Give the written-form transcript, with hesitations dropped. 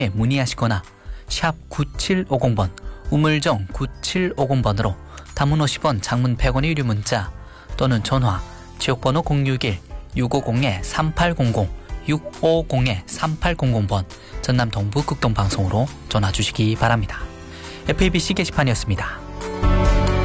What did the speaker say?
문의하시거나 샵 9750번, 우물정 9750번으로 단문 50원, 장문 100원의 유료 문자 또는 전화 지역번호 061-650-3800, 650-3800번 전남 동부 극동방송으로 전화 주시기 바랍니다. FABC 게시판이었습니다.